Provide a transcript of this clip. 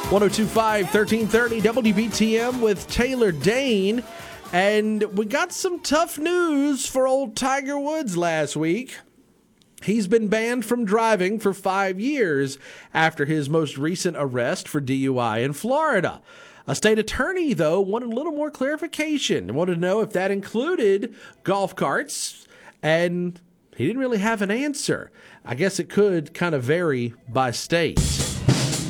1025 1330 WBTM with Taylor Dane. And we got some tough news for old Tiger Woods last week. He's been banned from driving for 5 years after his most recent arrest for DUI in Florida. A state attorney, though, wanted a little more clarification. Wanted to know if that included golf carts, and he didn't really have an answer. I guess it could kind of vary by state.